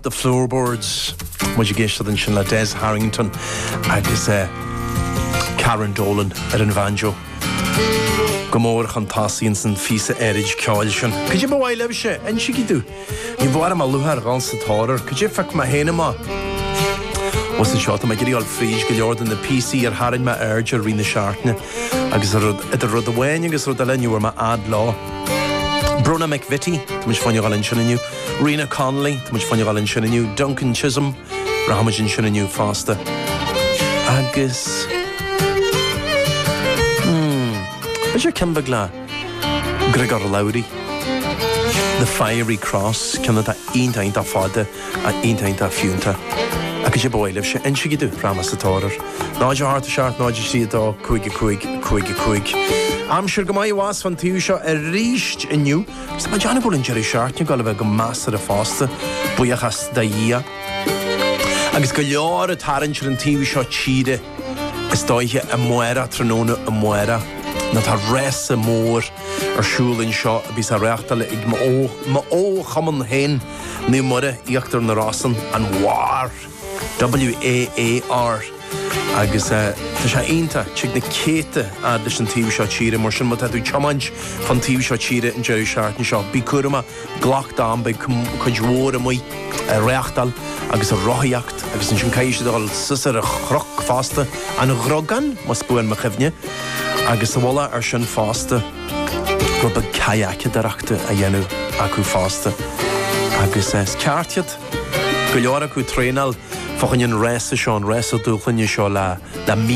the floorboards. Muid géiste den sin le Des Harrington agus Karen Dolan an banjo. Gomór chan tasíonn san físa érid ceáil sin. Could you bhhail leh sé an si dú? Ní bhhar am luthar gan sa táir, could you feic ma héna má? Was an seota me gurí al fríd go leor den na PC harin me airde rí na seaartne agus rud a bhhain agus rud a leniu ma ad lá. Bruna McVitie, tá muid fanne gáil sin aniu. Rina Connolly, tá muid fanne gáil sin aniu. Duncan Chisholm, rahamid sin aniu fásta. Agus Is your Kimbagla Gregor Lowry The Fiery Cross Can that eintaint a fada a eintaint a fiúnta agus je bhfuil se an si giú ramas a táir. Náidir hart a seart náidir si dá cuig. Am sure go mai was fan tíú seo a ríist inniu. Sa ma Johnny Bull in Jerry Shark you got a go master a fásta buachas da ia. Agus go leor a tarann an tíú seo tíide is dóithe a muera tróna a muera. Na tá res a mór siúlinn seo a bís a reachtal ag ma ó chaman hain ní mura íachtar na rásan an war WAAR agus tá sé aonanta tuig na céite a leis an tíú seo tíre mar sin má tá dú teamaint fan tíú seo tíre in Jerry Shark seo bí curma glach dám be chuidhór amí a reachtal agus a roiíocht agus an sin caiise dáil susar a chroch fásta an rogan mas buin ma chefne agus a bhla sin fásta go ba caiace darachta a dhéanú acu fásta agus ceartiad go leor acu trénal fachan res a seán res a dúchanne seo le